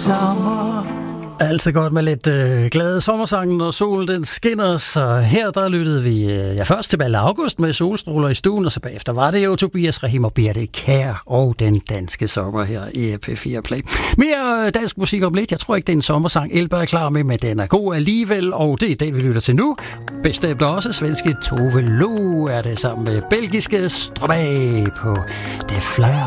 sommer. Altid godt med lidt glade sommersangen, når solen den skinner. Så her der lyttede vi først til Balle August med Solstråler i stuen, og så bagefter var det jo Tobias Rahim og Birte Kjær og den danske sommer her i P4 Play. Mere dansk musik om lidt. Jeg tror ikke, det er en sommersang. Elberg er klar med, men den er god alligevel, og det er den, vi lytter til nu. Bestemt også svenske Tove Lo er det sammen med belgiske Stromae på Det Fleur.